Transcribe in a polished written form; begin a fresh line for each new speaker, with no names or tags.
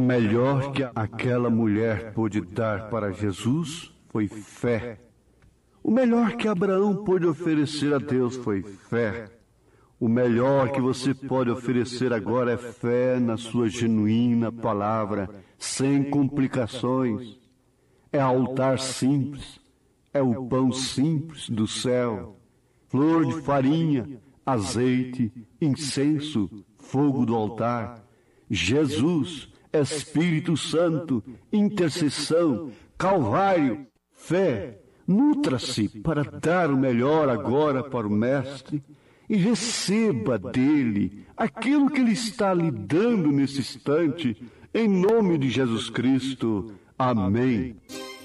melhor que aquela mulher pôde dar para Jesus foi fé. O melhor que Abraão pôde oferecer a Deus foi fé. O melhor que você pode oferecer agora é fé na sua genuína palavra, sem complicações. É altar simples, é o pão simples do céu, flor de farinha, azeite, incenso, fogo do altar, Jesus, Espírito Santo, intercessão, Calvário, fé. Nutra-se para dar o melhor agora para o Mestre e receba dele aquilo que ele está lhe dando nesse instante, em nome de Jesus Cristo. Amém.